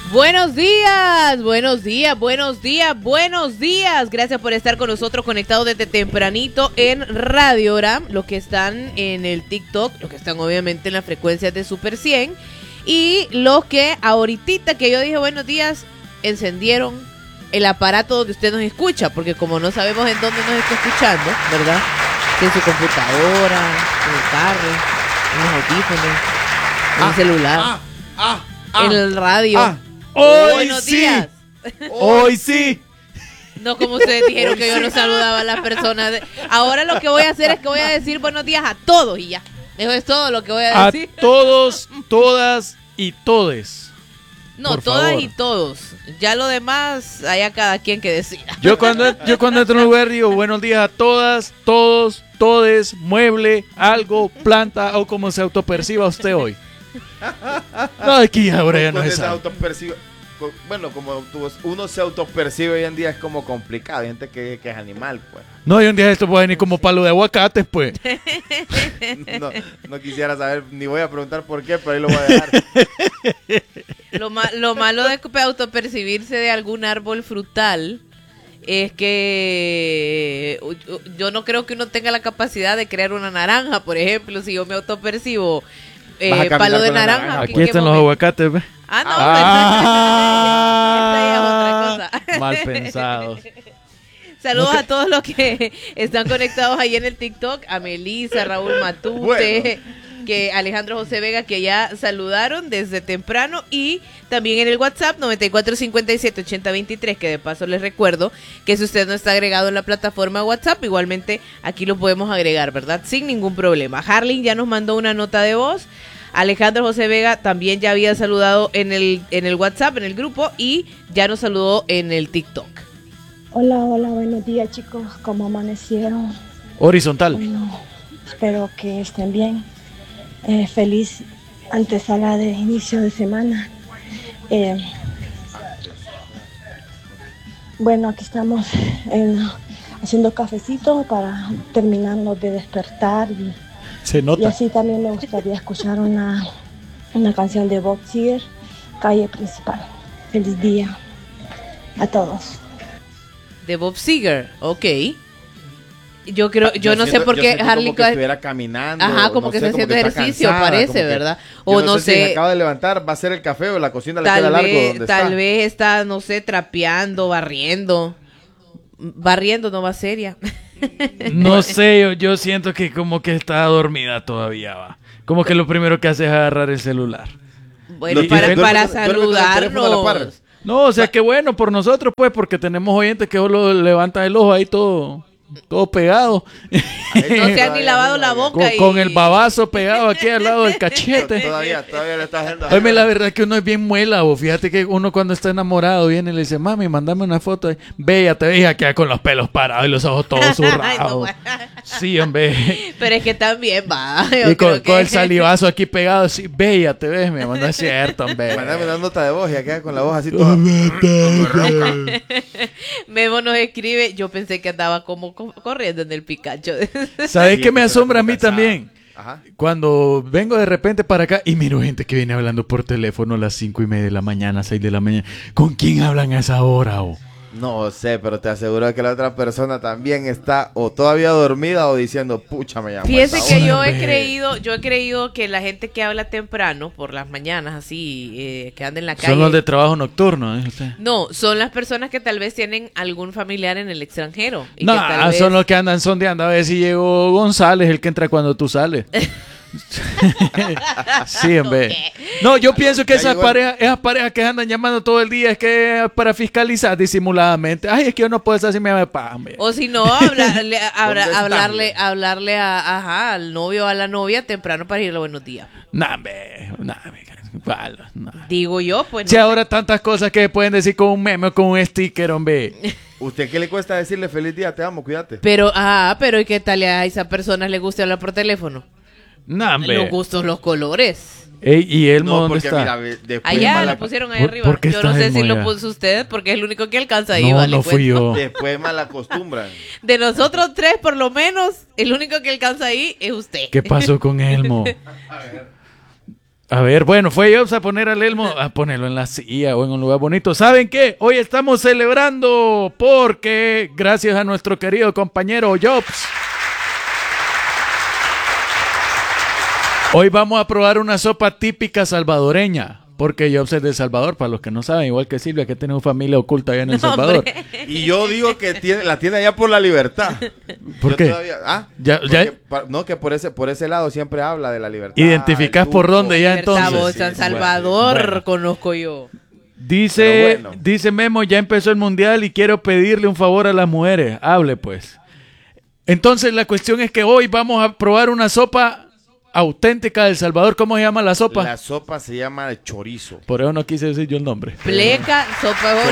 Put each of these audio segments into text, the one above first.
Buenos días, buenos días, buenos días, buenos días. Gracias por estar con nosotros conectados desde tempranito en Radio Ram, los que están en el TikTok, los que están obviamente en las frecuencias de Super 100 y los que ahorita que yo dije buenos días, encendieron el aparato donde usted nos escucha, porque como no sabemos en dónde nos está escuchando, ¿verdad? Si en su computadora, en el carro, en los audífonos, en el celular, en el radio. Hoy buenos sí. días. Hoy sí. No como ustedes dijeron que yo no saludaba a las personas. Ahora lo que voy a hacer es que voy a decir buenos días a todos y ya. Eso es todo lo que voy a decir. A todos, todas y todes. No, por todas favor. y todos. Ya lo demás, haya cada quien que decida. Yo cuando entro en un lugar digo buenos días a todas, todos, todes, mueble, algo, planta o como se autoperciba usted hoy. No, aquí ahora ya no se sabe. Bueno, como uno se autopercibe hoy en día es como complicado. Hay gente que es animal, pues. No, y un día esto puede venir como palo de aguacates, pues. No quisiera saber, ni voy a preguntar por qué, pero ahí lo voy a dejar. Lo malo de autopercibirse de algún árbol frutal es que yo no creo que uno tenga la capacidad de crear una naranja, por ejemplo. Si yo me autopercibo palo de naranja. Aquí están los aguacates, ¿ves? Esta ya es otra cosa. Mal pensados. Saludos a todos los que están conectados ahí en el TikTok, a Melissa, Raúl Matute, que Alejandro José Vega, que ya saludaron desde temprano, y también en el WhatsApp 94578023, que de paso les recuerdo que si usted no está agregado en la plataforma WhatsApp, igualmente aquí lo podemos agregar, ¿verdad? Sin ningún problema. Harling ya nos mandó una nota de voz. Alejandro José Vega también ya había saludado en el WhatsApp, en el grupo, y ya nos saludó en el TikTok. Hola, buenos días, chicos. ¿Cómo amanecieron? Horizontal. Bueno, espero que estén bien. Feliz antesala de inicio de semana. Bueno, aquí estamos haciendo cafecito para terminarnos de despertar. Se nota. Y así también me gustaría escuchar una canción de Bob Seger, Calle Principal. Feliz día a todos. De Bob Seger, ok. Yo no sé por qué Harley Harling estuviera caminando. Ajá, como que está haciendo ejercicio, cansada, parece, ¿verdad? O no no sé. Si sé. acaba de levantar, va a hacer el café o la cocina le queda largo donde tal vez está, no sé, trapeando, barriendo. Barriendo no va seria. No sé, yo siento que como que está dormida todavía, va. Como que lo primero que hace es agarrar el celular. Bueno, para saludarnos. No, o sea, que bueno por nosotros, pues, porque tenemos oyentes que solo levantan el ojo ahí todo pegado. No se han ni lavado la boca. Con el babazo pegado aquí al lado del cachete. Todavía le está haciendo. Oye, la verdad que uno es bien muela, vos. Fíjate que uno cuando está enamorado viene y le dice, mami, mandame una foto. Bella, te veía quedar con los pelos parados y los ojos todos zurrados. Sí, hombre. Pero es que también va. Y con el salivazo aquí pegado, sí, bella, te ves, mi amor. No es cierto, hombre. Mandame una nota de voz y queda con la voz así toda. Memo nos escribe, yo pensé que andaba como corriendo en el Pikachu. ¿Sabes qué me asombra a mí también? Ajá. Cuando vengo de repente para acá y miro gente que viene hablando por teléfono a las 5:30 de la mañana, 6 de la mañana. ¿Con quién hablan a esa hora? No sé, pero te aseguro que la otra persona también está o todavía dormida o diciendo, pucha, me llamo. Fíjese que yo he creído que la gente que habla temprano por las mañanas, así, que anda en la calle. Son los de trabajo nocturno, ¿eh? No, son las personas que tal vez tienen algún familiar en el extranjero. Y no, que tal son vez... los que andan sondeando a ver si llegó González, el que entra cuando tú sales. Sí, hombre. No, yo pienso que esas parejas que andan llamando todo el día es que es para fiscalizar disimuladamente. Ay, es que yo no puedo estar si me pagan. O si no, hablarle al novio o a la novia temprano para irle buenos días. Digo yo, pues no. Si ahora tantas cosas que pueden decir con un meme o con un sticker, hombre. ¿Usted qué le cuesta decirle feliz día, te amo, cuídate? Pero ¿y qué tal a esas personas les gusta hablar por teléfono? Los gustos, los colores. ¿Y Elmo dónde está? Mira, allá lo pusieron ahí arriba. Yo no sé si lo puso usted, porque es el único que alcanza ahí. No fui yo. Después mal acostumbran. De nosotros tres, por lo menos, el único que alcanza ahí es usted. ¿Qué pasó con Elmo? A ver, bueno, fue Jobs a poner al Elmo, a ponerlo en la silla o en un lugar bonito. ¿Saben qué? Hoy estamos celebrando porque gracias a nuestro querido compañero Jobs, hoy vamos a probar una sopa típica salvadoreña. Porque Jobs es de El Salvador, para los que no saben, igual que Silvia, que tiene una familia oculta allá en El Salvador. Y yo digo que la tiene allá por la libertad. ¿Por qué? Que por ese lado siempre habla de la libertad. ¿Identificás por dónde ya entonces? San Salvador, bueno. Conozco yo. Dice Memo, ya empezó el mundial y quiero pedirle un favor a las mujeres. Hable pues. Entonces la cuestión es que hoy vamos a probar una sopa auténtica de El Salvador. ¿Cómo se llama la sopa? La sopa se llama de chorizo. Por eso no quise decir yo el nombre. Pleca, sopa de bol.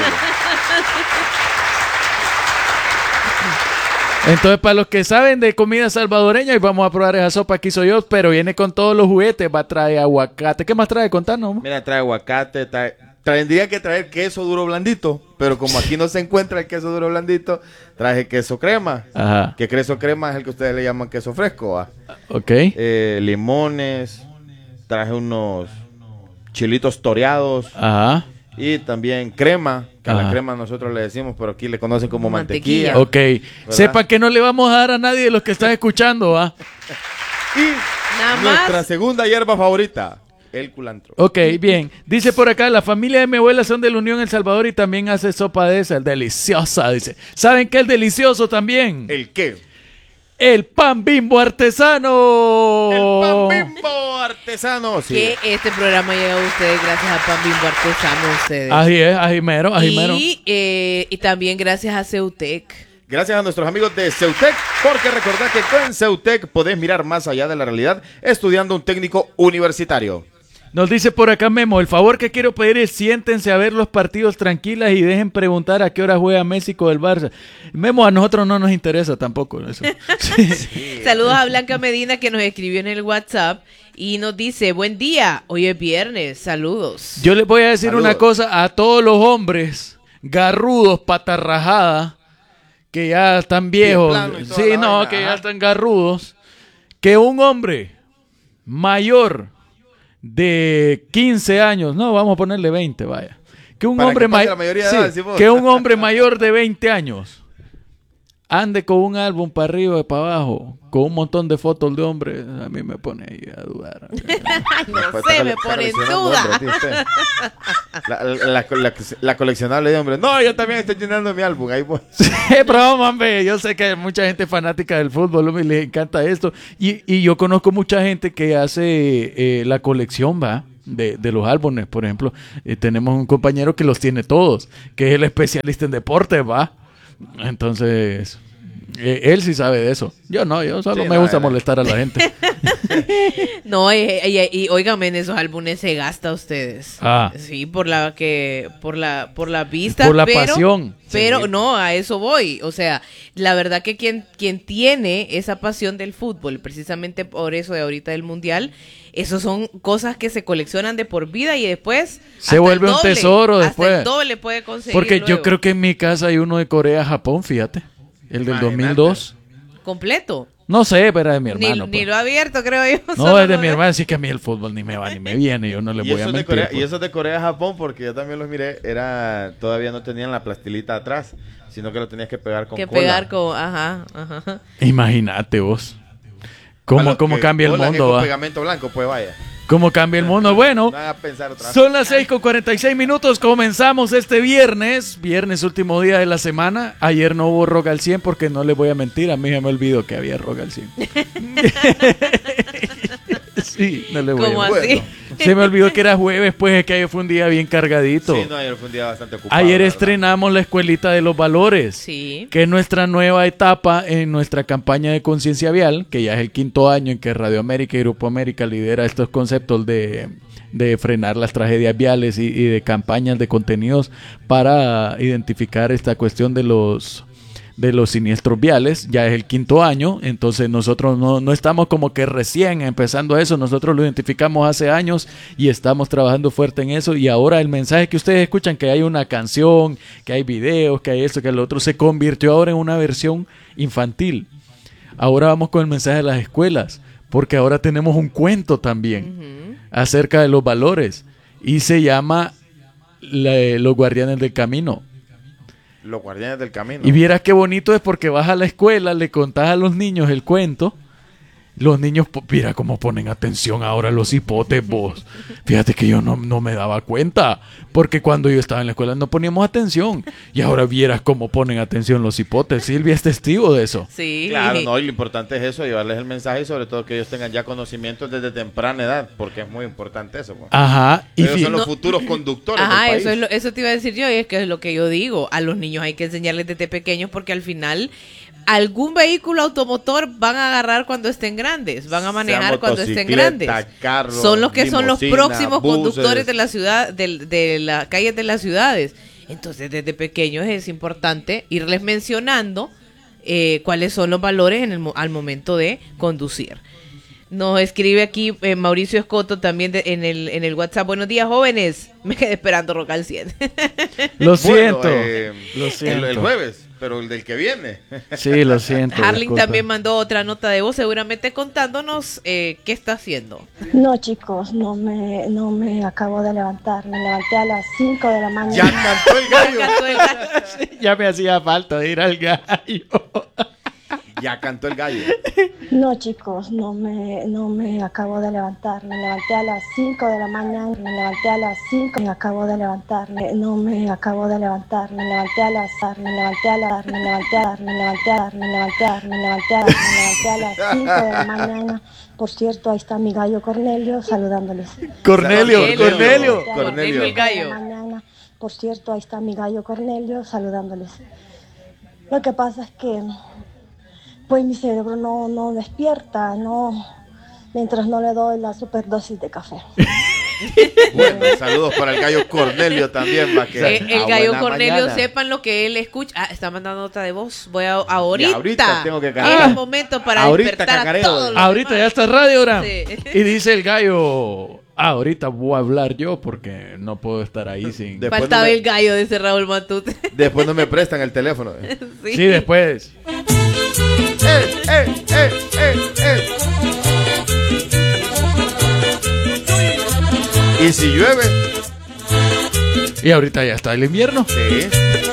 Entonces, para los que saben de comida salvadoreña, hoy vamos a probar esa sopa que hizo yo, pero viene con todos los juguetes. Va a traer aguacate. ¿Qué más trae? Contanos. Mira, trae aguacate, tendría que traer queso duro blandito, pero como aquí no se encuentra el queso duro blandito, traje queso crema. Ajá. Que queso crema es el que ustedes le llaman queso fresco, ¿va? Ok. Limones, traje unos chilitos toreados. Ajá. Y también crema, que a la crema nosotros le decimos, pero aquí le conocen como mantequilla. Ok. Sepa que no le vamos a dar a nadie de los que están escuchando, ¿va? Y Nada nuestra más. segunda hierba favorita, el culantro. Ok, bien. Dice por acá, la familia de mi abuela son de la Unión El Salvador y también hace sopa de esa, deliciosa, dice. ¿Saben qué es delicioso también? ¿El qué? El pan Bimbo artesano. El pan Bimbo artesano. Sí. Que este programa llega a ustedes gracias a Pan Bimbo Artesano. Ustedes. Así es, ajimero. Y también gracias a Ceutec. Gracias a nuestros amigos de Ceutec, porque recordad que con Ceutec podés mirar más allá de la realidad estudiando un técnico universitario. Nos dice por acá Memo, el favor que quiero pedir es siéntense a ver los partidos tranquilas y dejen preguntar a qué hora juega Messi con el Barça. Memo, a nosotros no nos interesa tampoco eso. Sí. Saludos a Blanca Medina que nos escribió en el WhatsApp y nos dice, buen día, hoy es viernes, saludos. Yo les voy a decir una cosa a todos los hombres garrudos, patarrajadas, que ya están viejos, que ya están garrudos, que un hombre mayor de 15 años, no, vamos a ponerle 20, vaya. Que un hombre mayor de 20 años ande con un álbum para arriba y para abajo, con un montón de fotos de hombres, a mí me pone ahí a dudar. No sé, me pone en duda. La coleccionable de hombres. No, yo también estoy llenando mi álbum. Ahí voy. Sí, pero hombre, yo sé que hay mucha gente fanática del fútbol, me les encanta esto. Y yo conozco mucha gente que hace la colección, ¿va? De los álbumes, por ejemplo. Tenemos un compañero que los tiene todos, que es el especialista en deporte, ¿va? Entonces, él sí sabe de eso. Yo no, yo solo me gusta molestar a la gente. No, y óigame, en esos álbumes se gasta a ustedes. Sí, por la vista. Por la pasión. Pero sí. No, a eso voy. O sea, la verdad que quien tiene esa pasión del fútbol, precisamente por eso de ahorita del mundial, eso son cosas que se coleccionan de por vida y después se vuelve un tesoro después. Hasta el doble puede conseguir. Porque luego. yo creo que en mi casa hay uno de Corea-Japón, fíjate. El del 2002. ¿Completo? No sé, pero es de mi hermano. Ni lo ha abierto, creo yo. No, es de mi hermano, así que a mí el fútbol ni me va ni me viene, yo no le voy a mentir. Y eso de Corea-Japón, porque yo también los miré, todavía no tenían la plastilita atrás, sino que lo tenías que pegar con cola. Ajá. Imagínate vos. ¿Cómo cambia el mundo, va? Pegamento blanco, pues vaya. ¿Cómo cambia el mundo? Bueno, son las 6:46. Comenzamos este viernes último día de la semana. Ayer no hubo Rock al 100 porque no les voy a mentir, a mí se me olvidó que había Rock al 100. Sí, no le voy ¿Cómo a así? bueno, se me olvidó que era jueves, pues es que ayer fue un día bien cargadito. Sí, no, ayer fue un día bastante ocupado. Ayer estrenamos la Escuelita de los Valores, sí, que es nuestra nueva etapa en nuestra campaña de conciencia vial, que ya es el 5º año en que Radio América y Grupo América lidera estos conceptos de frenar las tragedias viales y de campañas de contenidos para identificar esta cuestión de los siniestros viales. Ya es el 5º año, entonces nosotros no estamos como que recién empezando eso, nosotros lo identificamos hace años y estamos trabajando fuerte en eso, y ahora el mensaje que ustedes escuchan, que hay una canción, que hay videos, que hay esto, que lo otro, se convirtió ahora en una versión infantil. Ahora vamos con el mensaje de las escuelas, porque ahora tenemos un cuento también. acerca de los valores y se llama Los Guardianes del Camino. Los Guardianes del Camino. Y vieras qué bonito es porque vas a la escuela, le contás a los niños el cuento. Los niños, mira cómo ponen atención ahora los hipotes, vos. Fíjate que yo no me daba cuenta, porque cuando yo estaba en la escuela no poníamos atención. Y ahora vieras cómo ponen atención los hipotes. Silvia es testigo de eso. Sí. Claro, no, y lo importante es eso, llevarles el mensaje y sobre todo que ellos tengan ya conocimientos desde temprana edad, porque es muy importante eso. Pues. Ajá. Y ellos son los futuros conductores del país. Eso te iba a decir yo, y es que es lo que yo digo. A los niños hay que enseñarles desde pequeños porque al final algún vehículo automotor van a agarrar cuando estén grandes, van a manejar cuando estén grandes. Carros, son los que son los próximos buses. conductores de la ciudad, de las calles de las ciudades. Entonces, desde pequeños es importante irles mencionando cuáles son los valores al momento de conducir. Nos escribe aquí Mauricio Escoto también en el WhatsApp. Buenos días, jóvenes. Me quedé esperando Rock al 100. Lo siento. Lo siento. El jueves, pero el del que viene. Sí, lo siento. Harling Escoto también mandó otra nota de voz, seguramente contándonos qué está haciendo. No, chicos, no me acabo de levantar. Me levanté a las 5 de la mañana. Ya cantó el gallo. Cantó el gallo. Ya me hacía falta ir al gallo. Ya cantó el gallo. No, chicos, no me acabo de levantar. Me levanté a las 5 de la mañana. Me levanté a las 5. Me acabo de levantar. No me acabo de levantar. Me levanté a las 5 de la mañana. Por cierto, ahí está mi gallo Cornelio saludándoles. Cornelio el gallo. Por cierto, ahí está mi gallo Cornelio saludándoles. Lo que pasa es que pues mi cerebro no despierta, mientras no le doy la superdosis de café. Bueno, saludos para el gallo Cornelio también. El gallo Cornelio, sepan lo que él escucha. Está mandando nota de voz. Voy a ahorita tengo que es el momento para despertar a todos los ahorita demás. ya está Radio Ram. Sí. Y dice el gallo, ahorita voy a hablar yo porque no puedo estar ahí sin... Faltaba el gallo, dice Raúl Matute. Después no me prestan el teléfono. Sí, después. ¿Y si llueve? Y ahorita ya está el invierno. Sí.